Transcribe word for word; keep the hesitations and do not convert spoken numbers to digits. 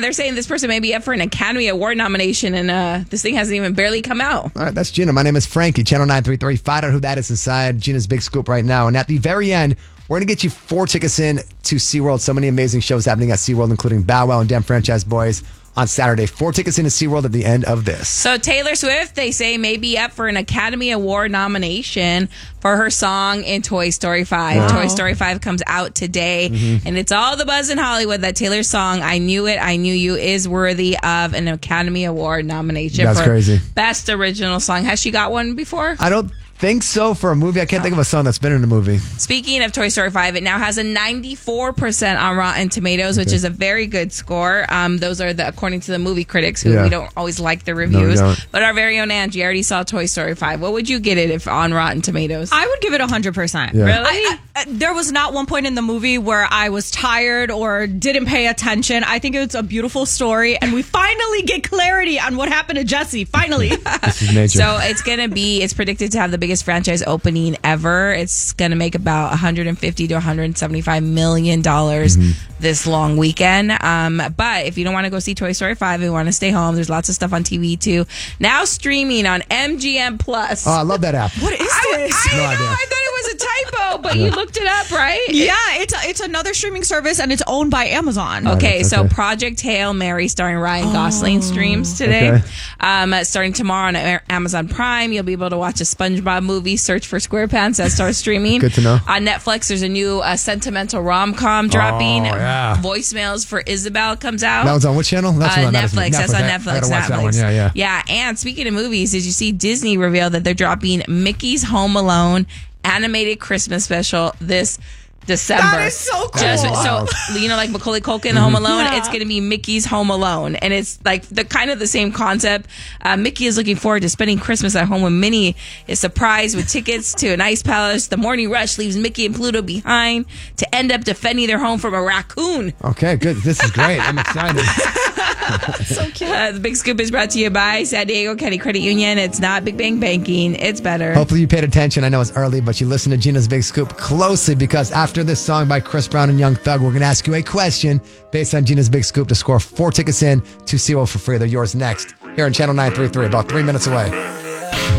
they're saying this person may be up for an Academy Award nomination, and uh, this thing hasn't even barely come out. All right, that's Gina. My name is Frankie, Channel nine three three. Find out who that is inside Gina's Big Scoop right now. And at the very end, we're going to get you four tickets in to SeaWorld. So many amazing shows happening at SeaWorld, including Bow Wow and Dem Franchise Boys on Saturday. Four tickets into SeaWorld at the end of this. So Taylor Swift, they say, may be up for an Academy Award nomination for her song in Toy Story five. Wow. Toy Story five comes out today, mm-hmm. and it's all the buzz in Hollywood that Taylor's song, I Knew It, I Knew You, is worthy of an Academy Award nomination. That's for crazy. Best Original Song. Has she got one before? I don't think so for a movie. I can't think of a song that's been in a movie. Speaking of Toy Story five, it now has a ninety-four percent on Rotten Tomatoes, which okay. is a very good score. Um, those are the according to the movie critics, who yeah. we don't always like the reviews. No, but our very own Angie already saw Toy Story five. What would you get it if on Rotten Tomatoes? I would give it one hundred percent. Yeah. Really? I, I, there was not one point in the movie where I was tired or didn't pay attention. I think it's a beautiful story, and we finally get clarity on what happened to Jesse. Finally. This is major. So it's going to be, it's predicted to have the biggest franchise opening ever. It's going to make about one hundred fifty to one hundred seventy-five million dollars mm-hmm. this long weekend. Um, but if you don't want to go see Toy Story five and want to stay home, there's lots of stuff on T V too. Now streaming on M G M Plus. Oh, I love that app. What is I, this? I No know. idea. I thought it was a typo, but you looked it up, right? Yeah, it's a, it's another streaming service, and it's owned by Amazon. Okay, okay. so Project Hail Mary starring Ryan Gosling Oh, streams today. okay. Um, starting tomorrow on Amazon Prime, you'll be able to watch a SpongeBob movie, Search for SquarePants, that starts streaming. Good to know. On Netflix, there's a new uh, sentimental rom-com dropping. Oh, yeah. Voicemails for Isabel comes out. That was on which channel? That's Uh, one that matters to me. Netflix. That's on I- Netflix. I gotta watch Netflix. that one. Yeah, yeah. Yeah, and speaking of movies, did you see Disney reveal that they're dropping Mickey's Home Alone animated Christmas special this December? That is so cool. Just, Wow. so, you know, like Macaulay Culkin in Home Alone, Yeah. it's going to be Mickey's Home Alone. And it's like the kind of the same concept. Uh, Mickey is looking forward to spending Christmas at home when Minnie is surprised with tickets to an ice palace. The morning rush leaves Mickey and Pluto behind to end up defending their home from a raccoon. Okay, good. This is great. I'm excited. So cute. Uh, the Big Scoop is brought to you by San Diego County Credit Union. It's not Big Bang Banking. It's better. Hopefully you paid attention. I know it's early, but you listen to Gina's Big Scoop closely, because after this song by Chris Brown and Young Thug, we're going to ask you a question based on Gina's Big Scoop to score four tickets in to SeaWorld for free. They're yours next here on Channel nine three three, about three minutes away.